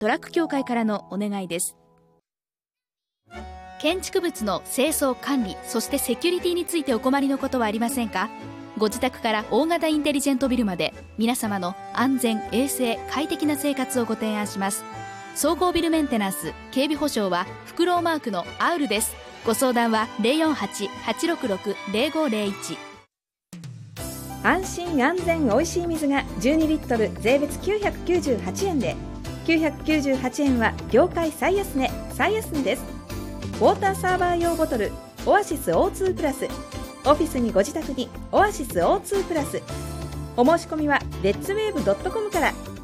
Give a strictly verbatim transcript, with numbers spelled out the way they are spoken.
トラック協会からのお願いです。建築物の清掃管理、そしてセキュリティについてお困りのことはありませんか？ご自宅から大型インテリジェントビルまで、皆様の安全衛生快適な生活をご提案します。総合ビルメンテナンス警備保証はフクロウマークのアウルです。ご相談は ゼロよんはち はちろくろく ゼロごゼロいち。 安心安全おいしい水がじゅうにリットル税別きゅうひゃくきゅうじゅうはちえんで、きゅうひゃくきゅうじゅうはちえんは業界最安値最安値です。ウォーターサーバー用ボトルオアシス オーツー プラス、オフィスにご自宅にオアシス オーツー プラス。お申し込みはレッツウェーブドットコムから。